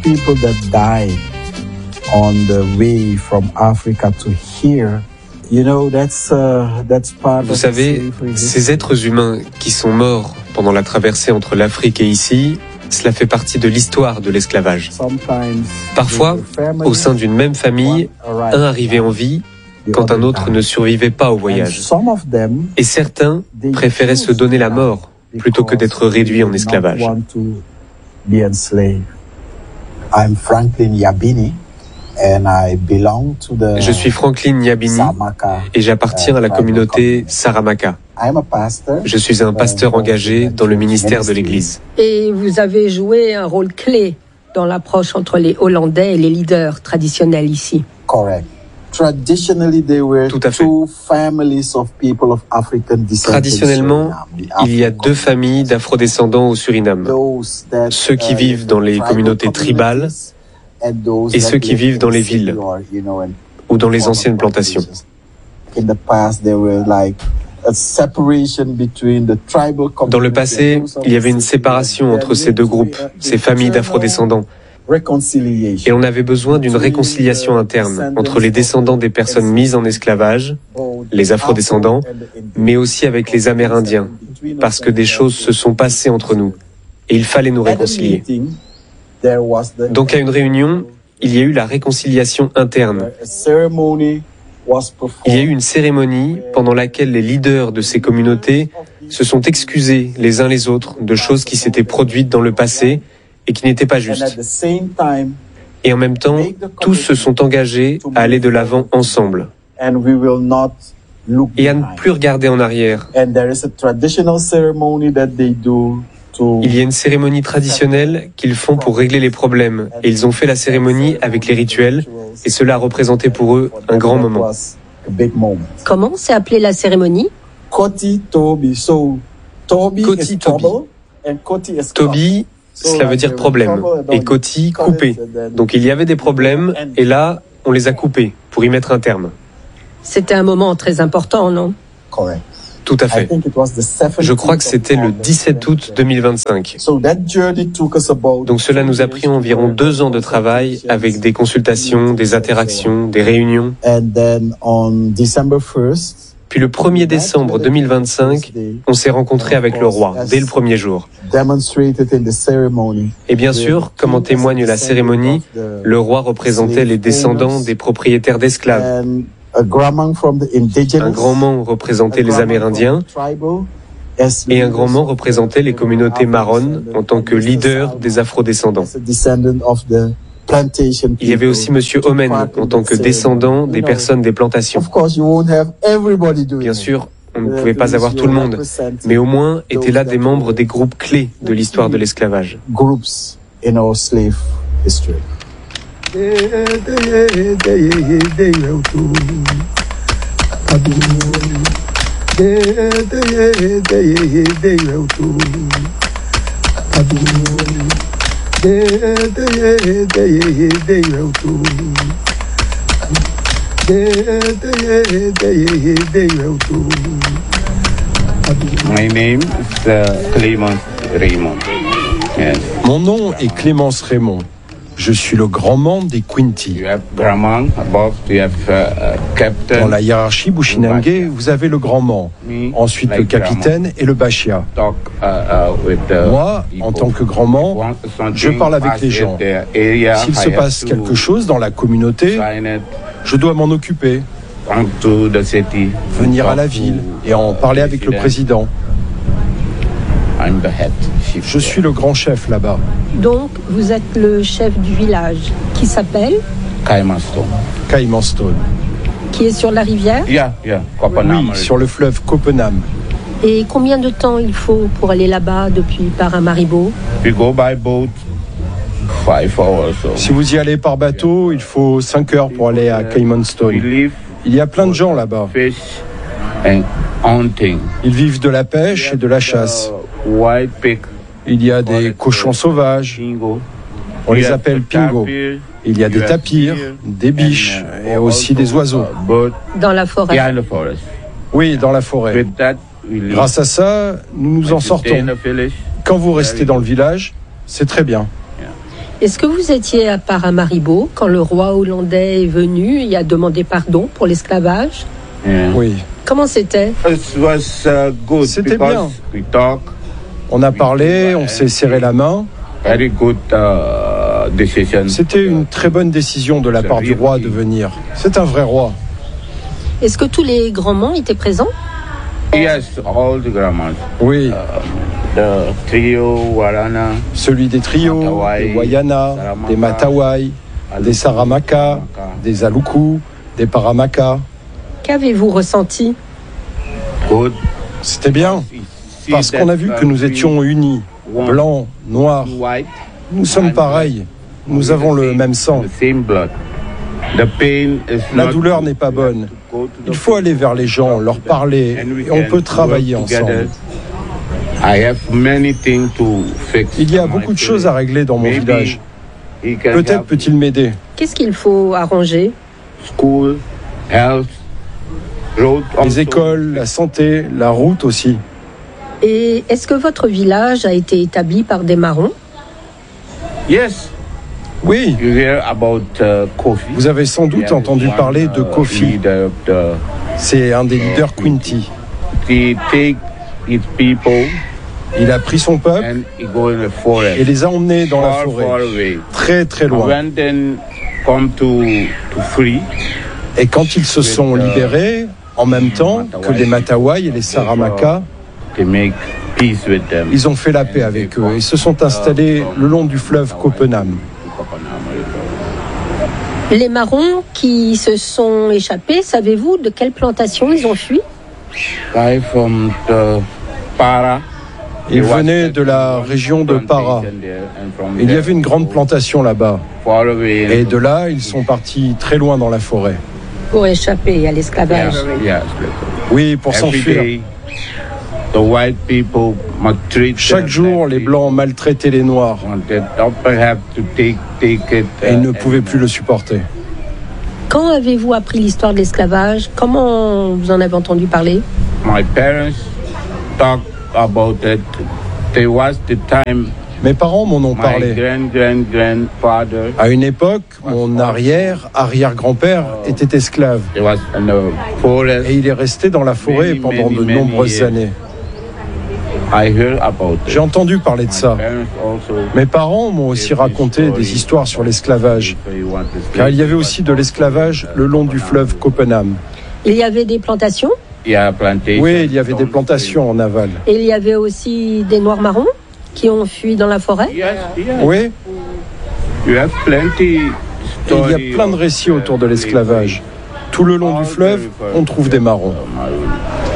people that died on the way from Africa to here. You know, that's part Vous of savez, ces êtres humains qui sont morts pendant la traversée entre l'Afrique et ici, cela fait partie de l'histoire de l'esclavage. Parfois, au sein d'une même famille, un arrivait en vie quand un autre ne survivait pas au voyage. Et certains préféraient se donner la mort plutôt que d'être réduits en esclavage. I'm Franklin Yabini. Je suis Franklin Nyabini et j'appartiens à la communauté Saramaka. Je suis un pasteur engagé dans le ministère de l'Église. Et vous avez joué un rôle clé dans l'approche entre les Hollandais et les leaders traditionnels ici. Correct. Tout à fait. Traditionnellement, il y a deux familles d'afrodescendants au Suriname. Ceux qui vivent dans les communautés tribales et ceux qui vivent dans les villes ou dans les anciennes plantations. Dans le passé, il y avait une séparation entre ces deux groupes, ces familles d'afrodescendants. Et on avait besoin d'une réconciliation interne entre les descendants des personnes mises en esclavage, les afrodescendants, mais aussi avec les Amérindiens, parce que des choses se sont passées entre nous. Et il fallait nous réconcilier. Donc à une réunion, il y a eu la réconciliation interne. Il y a eu une cérémonie pendant laquelle les leaders de ces communautés se sont excusés les uns les autres de choses qui s'étaient produites dans le passé et qui n'étaient pas justes. Et en même temps, tous se sont engagés à aller de l'avant ensemble et à ne plus regarder en arrière. Il y a une cérémonie traditionnelle qu'ils font pour régler les problèmes. Et ils ont fait la cérémonie avec les rituels. Et cela a représenté pour eux un grand moment. Comment s'est appelée la cérémonie? Koti Tobi. Tobi, cela veut dire problème. Et Koti, coupé. Donc il y avait des problèmes. Et là, on les a coupés pour y mettre un terme. C'était un moment très important, non? Correct. Tout à fait. Je crois que c'était le 17 août 2025. Donc cela nous a pris environ 2 ans de travail avec des consultations, des interactions, des réunions. Puis le 1er décembre 2025, on s'est rencontrés avec le roi dès le premier jour. Et bien sûr, comme en témoigne la cérémonie, le roi représentait les descendants des propriétaires d'esclaves. Un grand-mont représentait les Amérindiens et un grand-mont représentait les communautés marronnes en tant que leader des afrodescendants. Il y avait aussi Monsieur Omen en tant que descendant des personnes des plantations. Bien sûr, on ne pouvait pas avoir tout le monde, mais au moins étaient là des membres des groupes clés de l'histoire de l'esclavage. My name is Clémence Raymond. Yes. Mon nom est Clémence Raymond. Je suis le grand-mont des Kwinti. Dans la hiérarchie Bushinangue, vous avez le grand-mont, ensuite le capitaine et le bachia. Moi, en tant que grand-mont, je parle avec les gens. S'il se passe quelque chose dans la communauté, je dois m'en occuper. Venir à la ville et en parler avec le président. Je suis le grand chef là-bas. Donc, vous êtes le chef du village qui s'appelle Cayman Stone. Qui est sur la rivière? Oui, sur le fleuve Copenhague. Et combien de temps il faut pour aller là-bas depuis Paramaribo? Si vous y allez par bateau, il faut 5 heures pour aller à Cayman Stone. Il y a plein de gens là-bas. Ils vivent de la pêche et de la chasse. Il y a des cochons sauvages. On les appelle pingo. Il y a des tapirs, des biches et aussi des oiseaux. Dans la forêt? Oui, dans la forêt. Grâce à ça, nous nous en sortons. Quand vous restez dans le village, c'est très bien. Est-ce que vous étiez à Paramaribo quand le roi hollandais est venu et a demandé pardon pour l'esclavage? Oui. Comment c'était? C'était bien. On a parlé, on s'est serré la main. C'était une très bonne décision de la part du roi de venir. C'est un vrai roi. Est-ce que tous les grands-mans étaient présents? Oui. Warana, celui des trios, des Wayana, des Matawai, des Saramaka, des Aluku, des Paramaka. Qu'avez-vous ressenti? C'était bien, parce qu'on a vu que nous étions unis, blancs, noirs. Nous sommes pareils, nous avons le même sang. La douleur n'est pas bonne. Il faut aller vers les gens, leur parler, et on peut travailler ensemble. Il y a beaucoup de choses à régler dans mon village. Peut-être peut-il m'aider. Qu'est-ce qu'il faut arranger? Les écoles, la santé, la route aussi. Et est-ce que votre village a été établi par des marrons? Oui. Vous avez sans doute entendu parler de Kofi. C'est un des leaders Quinty. Il a pris son peuple et les a emmenés dans la forêt, très très loin. Et quand ils se sont libérés, en même temps que les Matawai et les Saramaka, ils ont fait la paix avec eux et se sont installés le long du fleuve Kopenham. Les marrons qui se sont échappés, savez-vous de quelle plantation ils ont fui? Ils venaient de la région de Para. Il y avait une grande plantation là-bas. Et de là, ils sont partis très loin dans la forêt. Pour échapper à l'esclavage. Oui, pour s'enfuir. Chaque jour, les Blancs maltraitaient les Noirs. Et ils ne pouvaient plus le supporter. Quand avez-vous appris l'histoire de l'esclavage? Comment vous en avez entendu parler? Mes parents m'en ont parlé. À une époque, mon arrière-grand-père était esclave. Et il est resté dans la forêt pendant de nombreuses années. J'ai entendu parler de ça. Mes parents m'ont aussi raconté des histoires sur l'esclavage, car il y avait aussi de l'esclavage le long du fleuve Kopenham. Il y avait des plantations? Oui, il y avait des plantations en aval. Et il y avait aussi des Noirs marrons qui ont fui dans la forêt? Oui. Et il y a plein de récits autour de l'esclavage. Tout le long du fleuve, on trouve des marrons.